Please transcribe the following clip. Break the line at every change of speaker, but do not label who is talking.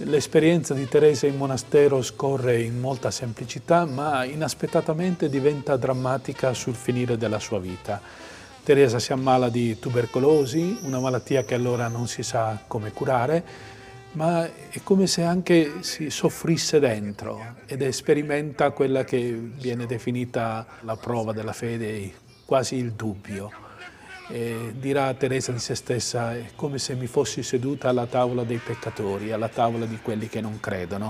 L'esperienza di Teresa in monastero scorre in molta semplicità, ma inaspettatamente diventa drammatica sul finire della sua vita. Teresa si ammala di tubercolosi, una malattia che allora non si sa come curare, ma è come se anche si soffrisse dentro ed sperimenta quella che viene definita la prova della fede, quasi il dubbio. Dirà Teresa di se stessa: è come se mi fossi seduta alla tavola dei peccatori, alla tavola di quelli che non credono.